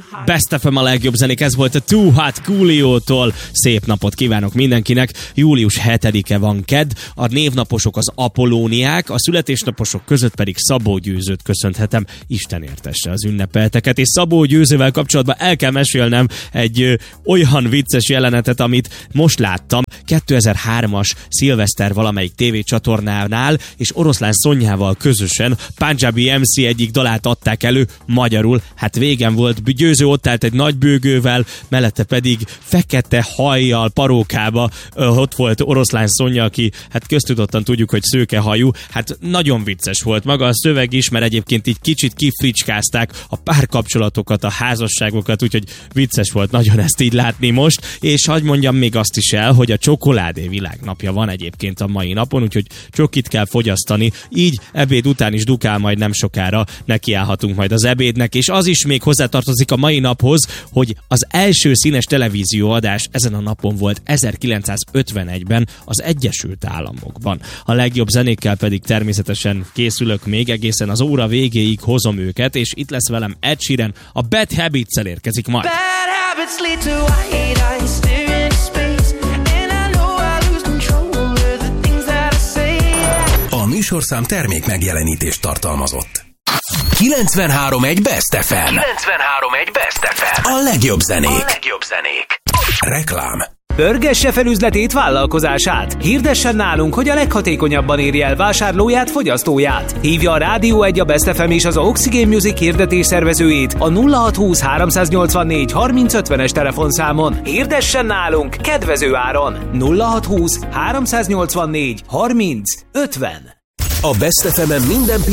Best FM a legjobb zenék, ez volt a Too Hot Coolio-tól. Szép napot kívánok mindenkinek. Július 7-e van kedd, a névnaposok az Apollóniák, a születésnaposok között pedig Szabó Győzőt köszönhetem. Isten értesse az ünnepelteket, és Szabó Győzővel kapcsolatban el kell mesélnem egy olyan vicces jelenetet, amit most láttam. 2003-as szilveszter valamelyik tévécsatornánál, és Oroszlán Szonyával közösen Punjabi MC egyik dalát adták elő magyarul. Hát végen volt, Győző ott állt egy nagy bőgővel, mellette pedig fekete hajjal, parókába ott volt Oroszlán Szonya, aki hát köztudottan tudjuk, hogy szőkehajú. Hát nagyon vicces volt maga a szöveg is, mert egyébként így kicsit kifricskázták a párkapcsolatokat, a házasságokat, úgyhogy vicces volt nagyon ezt így látni most. És hadd mondjam még azt is el, hogy a csokoládé világnapja van egyébként a mai napon, úgyhogy csokit kell fogyasztani, így ebéd után is dukál majd nem sokára, nekiállhatunk majd az ebédnek, és az is még hozzátartozik a mai naphoz, hogy az első színes televízióadás ezen a napon volt 1951-ben az Egyesült Államokban. A legjobb zenékkel pedig természetesen készülök még, egészen az óra végéig hozom őket, és itt lesz velem Ed Sheeran, a Bad Habits-el érkezik majd. Bad habits lead to white eyes staring into space, and I know I lose control of the things that I say. A műsorszám termék megjelenítést tartalmazott. 93.1 Best FM. 93.1 Best FM. A legjobb zenék. A legjobb zenék. Reklám. Pörgesse fel üzletét, vállalkozását. Hirdessen nálunk, hogy a leghatékonyabban érje el vásárlóját, fogyasztóját. Hívja a Rádió 1, a Best FM és az Oxygen Music hirdetés szervezőjét a 0620 384 3050-es telefonszámon. Hirdessen nálunk kedvező áron. 0620 384 3050. A Best FM-en minden